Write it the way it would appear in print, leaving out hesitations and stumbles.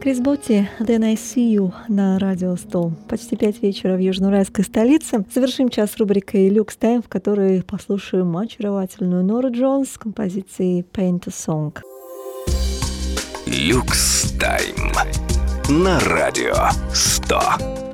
Крис Ботти, Then I See You на Радио 100. Почти 5 вечера в южноуральской столице. Завершим час рубрикой «Люкс Тайм», в которой послушаем очаровательную Нору Джонс с композицией «Paint a Song». Люкс Тайм на Радио 100.